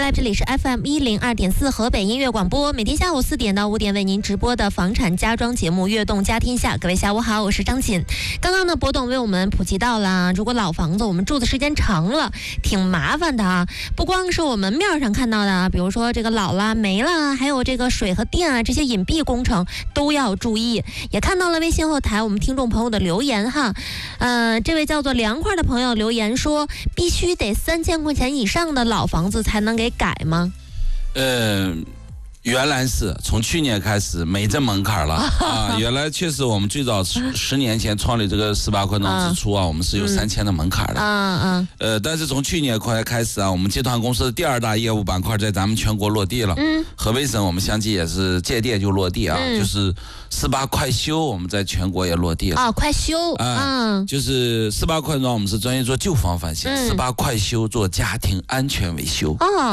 来，这里是 FM102.4 河北音乐广播，每天下午4点到5点为您直播的房产家装节目《悦动家天下》。各位下午好，我是张锦。刚刚呢，博董为我们普及到了，如果老房子我们住的时间长了，挺麻烦的啊。不光是我们面上看到的啊，比如说这个老了、没了，还有这个水和电啊这些隐蔽工程都要注意。也看到了微信后台我们听众朋友的留言哈，这位叫做凉快的朋友留言说，必须得3000块钱以上的老房子才能给改吗？ 原来是从去年开始没这门槛了啊！原来确实我们最早10年前创立这个18块装之初啊，我们是有3000的门槛的。但是从去年开始啊，我们集团公司的第2大业务板块在咱们全国落地了。河北省我们相继也是借电就落地啊，就是18快修我们在全国也落地了。 快修就是18块装我们是专业做旧房翻新，18快修做家庭安全维修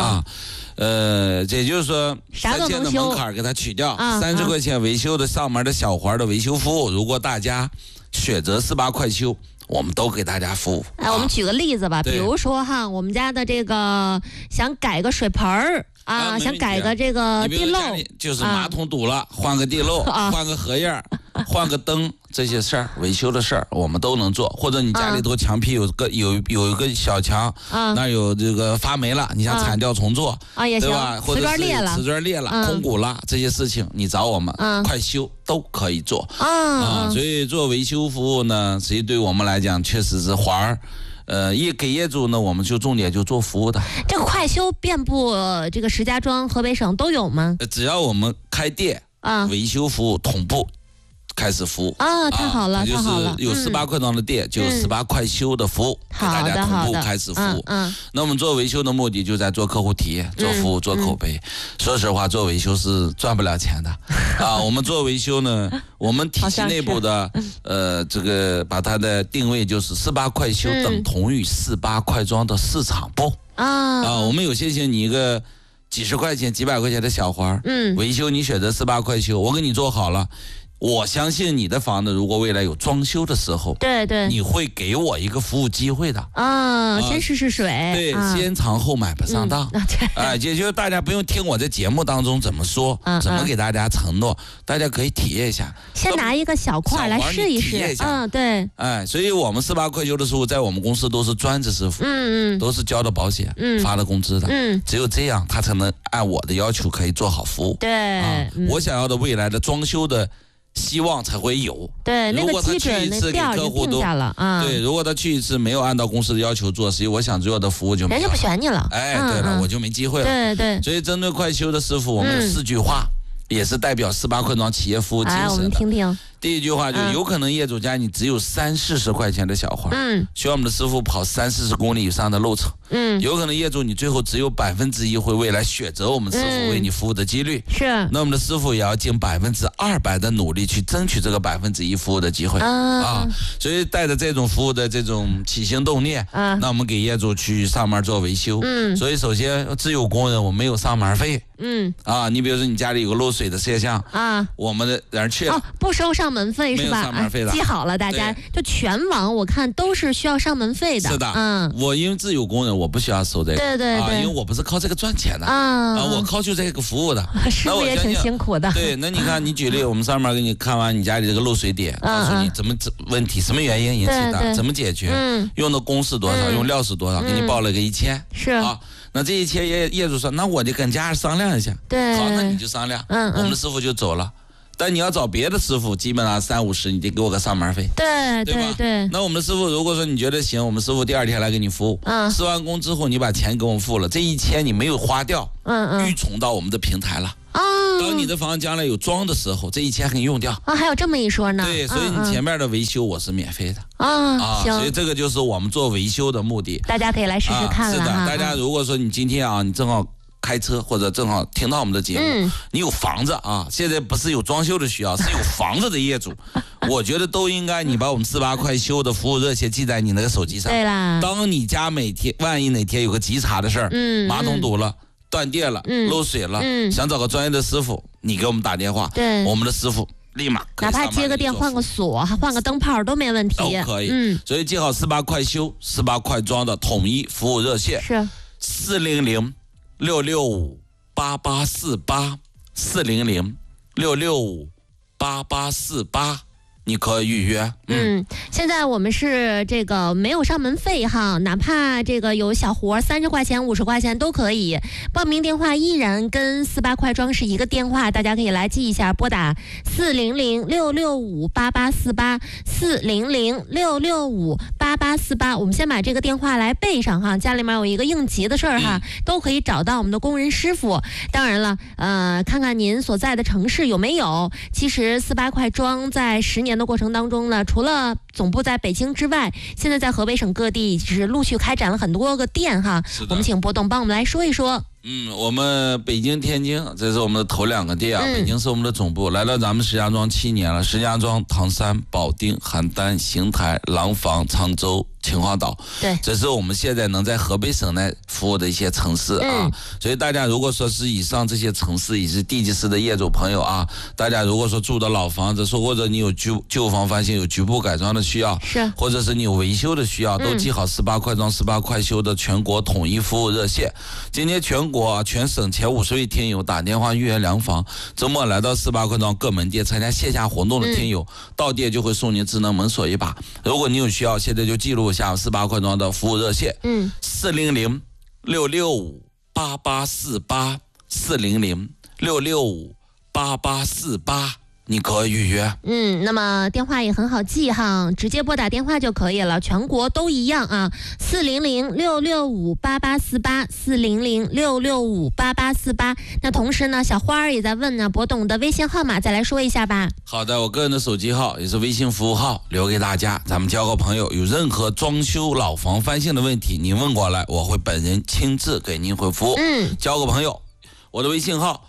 也就是说3000的门槛给它取掉，30块钱维修的上门的小环的维修服务，如果大家选择18快修，我们都给大家服务。 我们举个例子吧，比如说哈，我们家的这个想改个水盆儿想改个这个地漏， 就是马桶堵了，换个地漏，换个荷叶，换个灯，这些事儿维修的事儿我们都能做。或者你家里头墙皮有一个小墙，那有这个发霉了，你想铲掉重做也行， 对吧？或者是瓷砖裂了，空鼓了，这些事情你找我们快修都可以做所以做维修服务呢，实际对我们来讲确实是环儿。给业主呢，我们就重点就做服务的。 这个快修遍布这个石家庄、河北省都有吗？ 只要我们开店维修服务同步开始服务太好了， 就是有18块装的店，就有18快修的服务，给大家同步开始服务。那我们做维修的目的就在做客户体验、做服务、做口碑。说实话，做维修是赚不了钱的我们做维修呢，我们体系内部的这个把它的定位就是18快修等同于18快装的市场部我们有些你一个几十块钱、几百块钱的小环维修你选择18快修，我给你做好了。我相信你的房子如果未来有装修的时候， 对， 你会给我一个服务机会的先试水， 对，先尝后买不上当也就是大家不用听我在节目当中怎么说，怎么给大家承诺，大家可以体验一下， 先拿一个小块来试一试，对， 所以我们18快修的师傅在我们公司都是专职师傅，都是交的保险，发了工资的，只有这样他才能按我的要求可以做好服务， 对， 我想要的未来的装修的希望才会有。 对， 如果他去一次给客户都对，如果他去一次没有按照公司的要求做，所以我想做的服务就没有， 人家不选你了。 对了，我就没机会了。 对， 所以针对快修的师傅，我们有4句话，也是代表18块装企业服务精神的。 我们听听。 第一句话就有可能业主家你只有30-40块钱的小环，需要我们的师傅跑30-40公里以上的路程，有可能业主你最后只有1%会未来选择我们师傅为你服务的几率， 是， 那我们的师傅也要尽200%的努力去争取这个1%服务的机会所以带着这种服务的这种起心动念那我们给业主去上门做维修，所以首先自有工人我没有上门费，你比如说你家里有个漏水的摄像我们的人去了不收上门费是吧？ 上门费的， 记好了，大家就全网我看都是需要上门费的。 是的，我因为自有工人，我不需要收这个。 对， 因为我不是靠这个赚钱的我靠就这个服务的。 师傅也挺辛苦的。 对，那你看，你举例，我们上面给你看完你家里这个漏水点，告诉你怎么问题，什么原因引起的，怎么解决，用的工是多少，用料是多少，给你报了个1000。 是那这1000业主说，那我得跟家人商量一下。 对， 好，那你就商量，我们的师傅就走了。但你要找别的师傅，基本上30-50，你得给我个上门费。 对吧？ 对。 那我们的师傅如果说你觉得行，我们师傅第2天来给你服务，施完工之后你把钱给我们付了，这1000你没有花掉，预存到我们的平台了。当你的房将来有装的时候，这1000给你用掉。 还有这么一说呢？ 对，所以你前面的维修我是免费的。 行。 所以这个就是我们做维修的目的。 大家可以来试试看了。 是的，大家如果说你今天你正好开车或者正好听到我们的节目，你有房子现在不是有装修的需要，是有房子的业主，我觉得都应该你把我们18快修的服务热线记在你那个手机上。 对啦， 当你家万一哪天有个急茬的事儿，马桶堵了、断电了、漏水了，想找个专业的师傅，你给我们打电话，我们的师傅立马哪怕接个电换个锁换个灯泡都没问题， 都可以。所以记好18快修18快装的统一服务热线是400 6658848，400665848，你可以预约。 现在我们是这个没有上门费哈，哪怕这个有小活，30块钱、50块钱都可以。报名电话依然跟48快装是一个电话，大家可以来记一下，拨打400665848，400665848。我们先把这个电话来背上哈，家里面有一个应急的事儿哈，都可以找到我们的工人师傅。当然了，看看您所在的城市有没有。其实48快装在10年的过程当中呢，除了总部在北京之外，现在在河北省各地是陆续开展了很多个店哈。我们请波动帮我们来说一说。 我们北京、天津，这是我们的头2个店啊。北京是我们的总部，来到咱们石家庄7年了。石家庄、唐山、保定、邯郸、邢台、廊坊、常州、秦皇岛， 对， 这是我们现在能在河北省内服务的一些城市啊。所以大家如果说是以上这些城市也是地级市的业主朋友啊，大家如果说住的老房子，说或者你有旧房翻新有局部改装的需要， 是， 或者是你有维修的需要，都记好18快装、18快修的全国统一服务热线。今天全省前50位听友打电话预约量房，周末来到18快装各门店参加线下活动的听友，到店就会送您智能门锁一把。如果你有需要，现在就记录一下18快装的服务热线，400665848，400665848，你可以预约。 那么电话也很好记哈，直接拨打电话就可以了，全国都一样啊，400665848，400665848。那同时呢，小花儿也在问呢，博董的微信号码再来说一下吧。 好的，我个人的手机号也是微信服务号，留给大家，咱们交个朋友。有任何装修老房翻新的问题，您问过来，我会本人亲自给您回复。交个朋友，我的微信号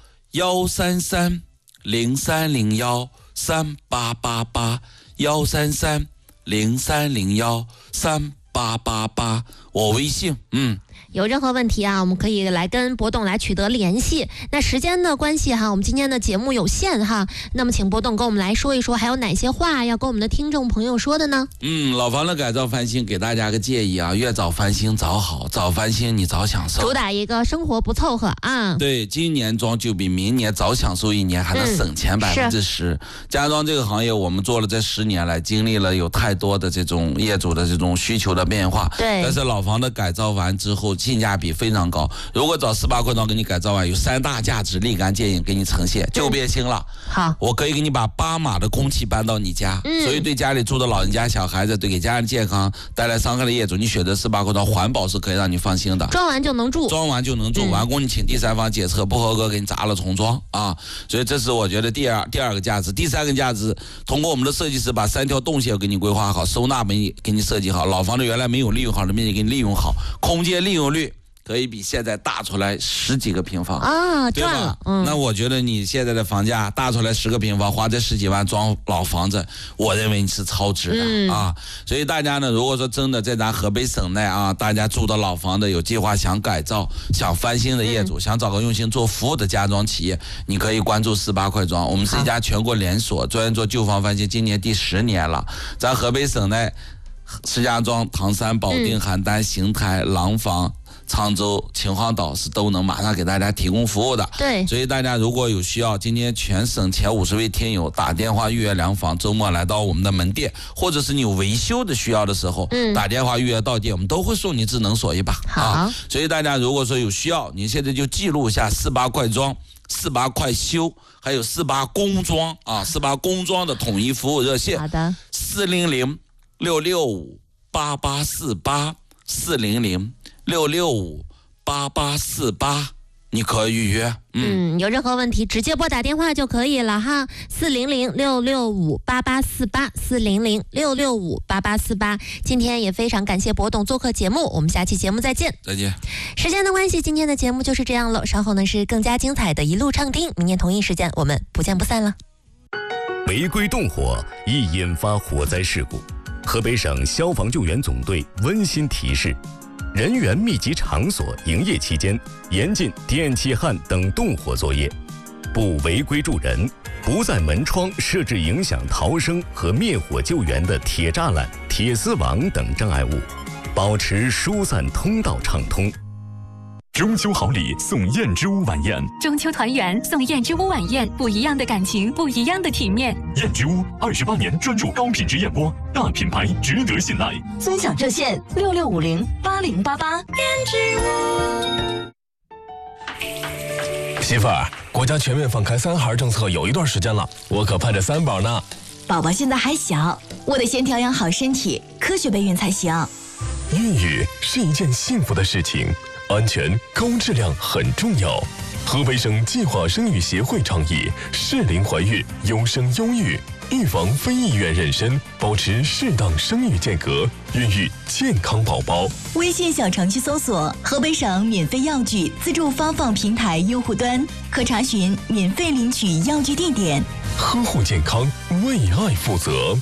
13303013888，13303013888，我微信。 有任何问题啊，我们可以来跟博董来取得联系。那时间的关系哈，我们今天的节目有限哈，那么请博董跟我们来说一说，还有哪些话要跟我们的听众朋友说的呢？ 老房的改造翻新，给大家个建议啊，越早翻新早好，早翻新你早享受， 主打一个生活不凑合啊。 对，今年装就比明年早享受1年，还能省钱10%。家装这个行业，我们做了这10年来，经历了有太多的这种业主的这种需求的变化。 对， 但是老房的改造完之后，性价比非常高。如果找18快装给你改造完，有3大价值立竿见影给你呈现，就变新了。 好， 我可以给你把8码的空气搬到你家，所以对家里住的老人家、小孩子，对给家人健康带来伤害的业主，你选择18快装，环保是可以让你放心的。 装完就能住， 完工你请第三方检测不合格，给你砸了重装啊。所以这是我觉得第二个价值。第3个价值，通过我们的设计师把3条动线给你规划好，收纳给你设计好，老房子原来没有利用好的面积给你利用好，空间利用率可以比现在大出来10几个平方啊，赚了。 那我觉得你现在的房价大出来10个平方，花这10几万装老房子，我认为你是超值的啊。所以大家呢，如果说真的在咱河北省内啊，大家住的老房子有计划想改造、想翻新的业主，想找个用心做服务的家装企业，你可以关注18快装。我们是一家全国连锁，专业做旧房翻新，今年第10年了。咱河北省内，石家庄、唐山、保定、邯郸、邢台、廊坊、常州、秦皇岛是都能马上给大家提供服务的。 对， 所以大家如果有需要，今天全省前50位听友打电话预约量房，周末来到我们的门店，或者是你有维修的需要的时候，打电话预约到店，我们都会送你智能锁一把。 好， 所以大家如果说有需要，你现在就记录一下18快装、18快修，还有18工装啊，18工装的统一服务热线。 好的 ，400665848，400665848，你可以预约。 有任何问题直接拨打电话就可以了哈，400665848，400665848。今天也非常感谢博董做客节目，我们下期节目再见。 再见。 时间的关系，今天的节目就是这样了，稍后呢是更加精彩的一路畅听，明天同一时间我们不见不散了。 违规动火易引发火灾事故，河北省消防救援总队温馨提示：人员密集场所营业期间，严禁电气焊等动火作业，不违规助人，不在门窗设置影响逃生和灭火救援的铁栅栏、铁丝网等障碍物，保持疏散通道畅通。 中秋好礼送燕之屋晚宴， 中秋团圆送燕之屋晚宴，不一样的感情，不一样的体面。 燕之屋28年专注高品质燕窝，大品牌值得信赖。 尊享热线66508088。燕之屋。 媳妇儿，国家全面放开3孩政策有一段时间了，我可盼着3宝呢。 宝宝现在还小，我得先调养好身体，科学备孕才行。 孕育是一件幸福的事情，安全高质量很重要。河北省计划生育协会倡议适龄怀孕，优生优育，预防非意愿妊娠，保持适当生育间隔，孕育健康宝宝。 微信小程序搜索河北省免费药具自助发放平台用户端，可查询免费领取药具地点。 呵护健康，为爱负责。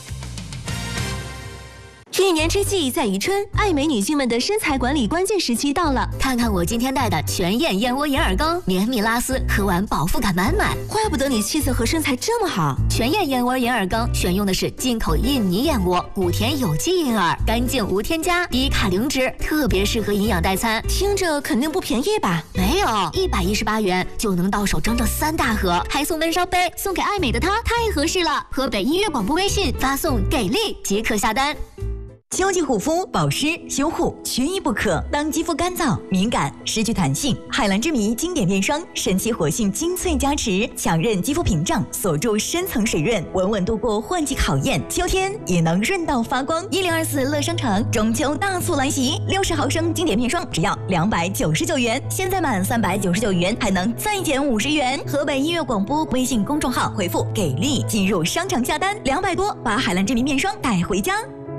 一年之计在于春，爱美女性们的身材管理关键时期到了。 看看我今天带的全燕燕窝银耳羹，绵密拉丝，喝完饱腹感满满。 怪不得你气色和身材这么好。 全燕燕窝银耳羹选用的是进口印尼燕窝，谷田有机银耳，干净无添加，低卡零脂，特别适合营养代餐。 听着肯定不便宜吧？ 没有，118元就能到手整整3大盒，还送温烧杯，送给爱美的她太合适了。河北音乐广播微信发送给力即可下单。 秋季护肤保湿修护缺一不可。当肌肤干燥敏感失去弹性，海蓝之谜经典面霜神奇活性精粹加持，强韧肌肤屏障，锁住深层水润，稳稳度过换季考验，秋天也能润到发光。1024乐商城中秋大促来袭，60毫升经典面霜只要299元，现在满399元还能再减50元。河北音乐广播微信公众号回复给力进入商城下单，200多把海蓝之谜面霜带回家。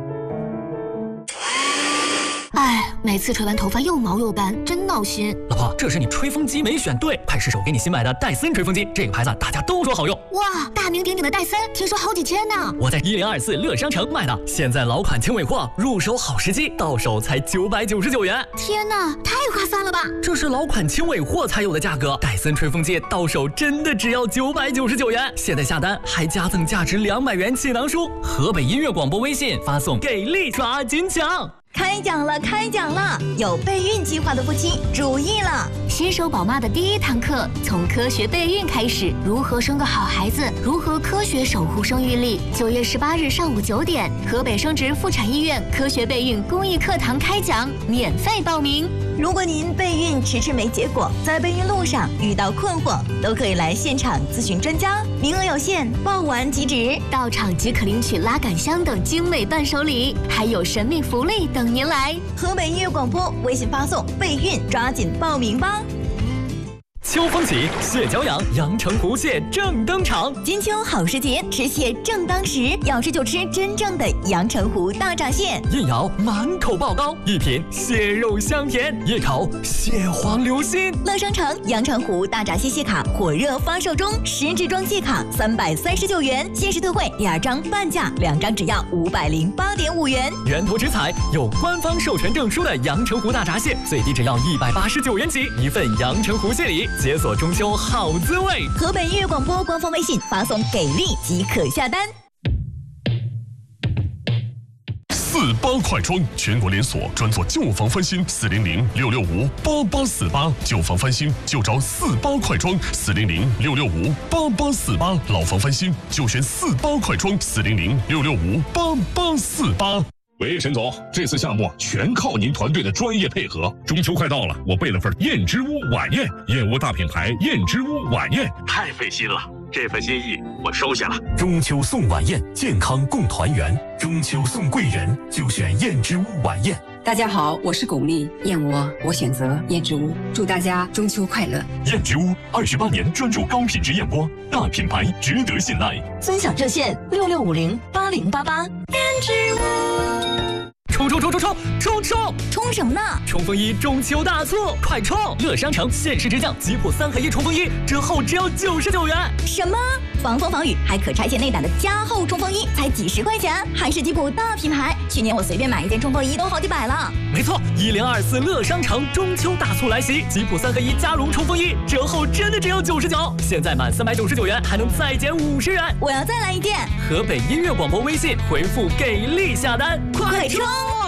哎，每次吹完头发又毛又干，真闹心。 老婆，这是你吹风机没选对，快试手给你新买的戴森吹风机，这个牌子大家都说好用。 哇，大名鼎鼎的戴森，听说好几千呢。 我在1024乐商城买的，现在老款轻尾货，入手好时机，到手才999元。 天哪，太划算了吧！ 这是老款轻尾货才有的价格，戴森吹风机到手真的只要999元。现在下单还加赠价值200元气囊书。河北音乐广播微信发送给力，抓紧抢！ 开讲了，开讲了！有备孕计划的夫妻注意了， 新手宝妈的第1堂课，从科学备孕开始，如何生个好孩子，如何科学守护生育力。9月18日上午9点，河北生殖妇产医院科学备孕公益课堂开讲，免费报名。 如果您备孕迟迟没结果，在备孕路上遇到困惑，都可以来现场咨询专家，名额有限，报完即止。 到场即可领取拉杆箱等精美伴手礼，还有神秘福利等您来。 河北音乐广播微信发送备孕，抓紧报名吧。 秋风起，蟹脚痒，阳澄湖蟹正登场。 金秋好时节，吃蟹正当时，要吃就吃真正的阳澄湖大闸蟹。 一咬满口爆膏，一品蟹肉香甜，一口蟹黄流心。 乐商城阳澄湖大闸蟹蟹卡火热发售中，10支装蟹卡339元，限时特惠，2张半价，2张只要508.5元。 源头直采，有官方授权证书的阳澄湖大闸蟹，最低只要189元起，一份阳澄湖蟹礼。解锁中秋好滋味。 河北音乐广播官方微信发送给力即可下单。 48快装，全国连锁，专做旧房翻新，400-665-8848，旧房翻新就找48快装，400-665-8848，老房翻新就选48快装，400-665-8848。 喂，沈总，这次项目全靠您团队的专业配合。中秋快到了，我备了份燕之屋晚宴，燕窝大品牌燕之屋晚宴，太费心了。这份心意我收下了。 中秋送晚宴，健康共团圆。中秋送贵人，就选燕之屋晚宴。 大家好，我是巩俐，燕窝我选择燕之屋，祝大家中秋快乐。 燕之屋28年专注高品质燕窝，大品牌值得信赖。 尊享热线66508088。燕之屋。 冲！ 冲什么呢？ 冲锋衣中秋大促，快冲！乐商城限时直降吉普3合1冲锋衣，折后只要99元。 什么？防风防雨还可拆卸内胆的加厚冲锋衣，才几10块钱，还是吉普大品牌。去年我随便买一件冲锋衣都好几百了。 没错，1024乐商城中秋大促来袭，吉普3合1加绒冲锋衣，折后真的只有99，现在满399元还能再减50元。 我要再来一件。 河北音乐广播微信回复给力下单，快冲！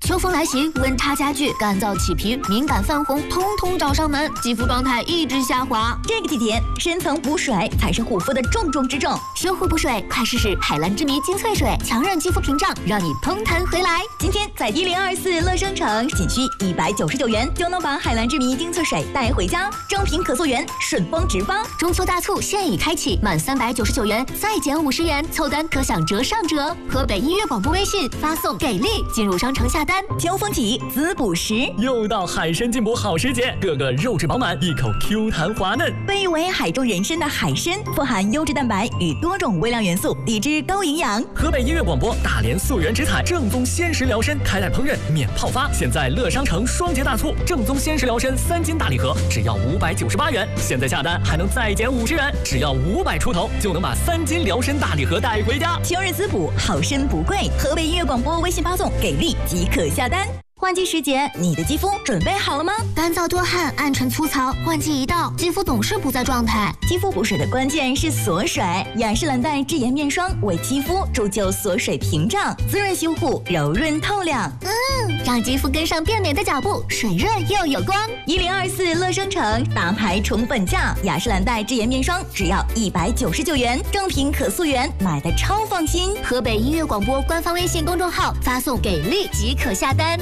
秋风来袭，温差加剧，干燥起皮、敏感泛红，通通找上门，肌肤状态一直下滑。 这个季节，深层补水才是护肤的重中之重。 修护补水，快试试海蓝之谜精粹水，强韧肌肤屏障，让你嘭弹回来。 今天在1024乐商城，仅需199元就能把海蓝之谜精粹水带回家，正品可溯源，顺丰直发。 中秋大促现已开启，满399元再减50元，凑单可享折上折。河北音乐广播微信发送给力，进入商城下单。 秋风起，滋补时。 又到海参进补好时节，个个肉质饱满，一口 Q 弹滑嫩。 被誉为海中人参的海参，富含优质蛋白与多种微量元素，低脂高营养。 河北音乐广播大连溯源植采正宗鲜食疗参，开袋烹饪免泡发。现在乐商城双节大促，正宗鲜食疗参3斤大礼盒只要598元，现在下单还能再减50元，只要500出头就能把3斤疗参大礼盒带回家。 秋日滋补，好参不贵。河北音乐广播微信发送给力即可下单。换季时节，你的肌肤准备好了吗？ 干燥多汗、暗沉粗糙，换季一到，肌肤总是不在状态。 肌肤补水的关键是锁水，雅诗兰黛智妍面霜为肌肤铸就锁水屏障，滋润修护，柔润透亮。 让肌肤跟上变美的脚步，水润又有光。 1024乐商城大牌宠粉价，雅诗兰黛智妍面霜只要199元，正品可溯源，买的超放心。 河北音乐广播官方微信公众号发送给力即可下单。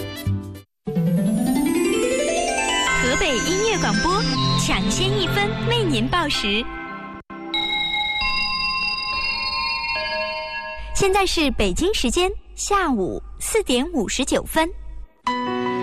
河北音乐广播抢先1分为您报时。现在是北京时间下午4点59分。